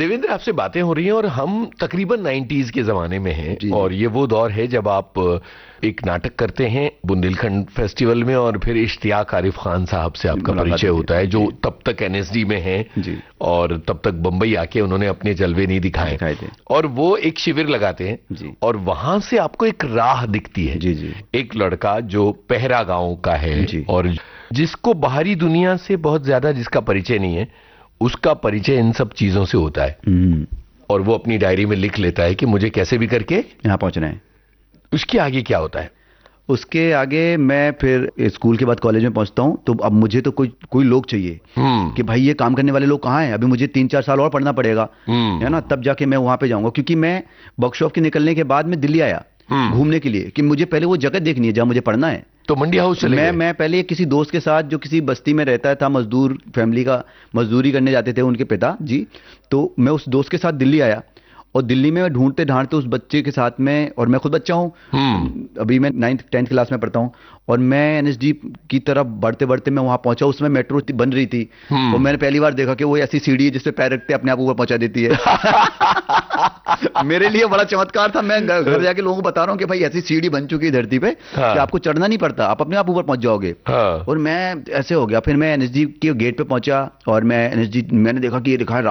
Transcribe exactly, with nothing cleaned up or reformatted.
देवेंद्र, आपसे बातें हो रही हैं और हम तकरीबन नाइंटीज़ के जमाने में हैं और ये वो दौर है जब आप एक नाटक करते हैं बुंदेलखंड फेस्टिवल में और फिर इश्तियाक आरिफ खान साहब से आपका परिचय होता है, जो तब तक एनएसडी में हैं और तब तक बंबई आके उन्होंने अपने जलवे नहीं दिखाए थे और वो एक शिविर लगाते हैं और वहां से आपको एक राह दिखती है। जी जी। एक लड़का जो पहरा गांव का है और जिसको बाहरी दुनिया से बहुत ज्यादा जिसका परिचय नहीं है, उसका परिचय इन सब चीजों से होता है और वो अपनी डायरी में लिख लेता है कि मुझे कैसे भी करके यहाँ पहुंचना है। उसके आगे क्या होता है? उसके आगे मैं फिर स्कूल के बाद कॉलेज में पहुंचता हूं, तो अब मुझे तो कोई कोई लोग चाहिए कि भाई ये काम करने वाले लोग कहाँ हैं, अभी मुझे तीन चार साल और पढ़ना पड़ेगा, है ना, तब जाके मैं वहां पे जाऊंगा। क्योंकि मैं वर्कशॉप के निकलने के बाद मैं दिल्ली आया घूमने के लिए कि मुझे पहले वो जगह देखनी है जहां मुझे पढ़ना है। तो मंडी हाउस चले मैं मैं पहले किसी दोस्त के साथ जो किसी बस्ती में रहता था, मजदूर फैमिली का, मजदूरी करने जाते थे उनके पिता जी, तो मैं उस दोस्त के साथ दिल्ली आया और दिल्ली में मैं ढूंढते ढांढते उस बच्चे के साथ में, और मैं खुद बच्चा हूँ, अभी मैं नाइन्थ टेंथ क्लास में पढ़ता हूँ, और मैं एनएसडी की तरफ बढ़ते बढ़ते मैं वहां पहुंचा। उसमें मेट्रो बन रही थी और मैंने पहली बार देखा कि वो ऐसी सीढ़ी है जिसपे पैर रखते अपने आप ऊपर पहुंचा देती है। मेरे लिए बड़ा चमत्कार था। मैं घर जाके लोगों को बता रहा हूँ कि भाई ऐसी सीढ़ी बन चुकी है धरती पे कि आपको चढ़ना नहीं पड़ता, आप अपने आप ऊपर पहुंच जाओगे। और मैं ऐसे हो गया। फिर मैं एनएसडी के गेट पे पहुंचा और मैं एनएसडी मैंने देखा कि ये लिखा है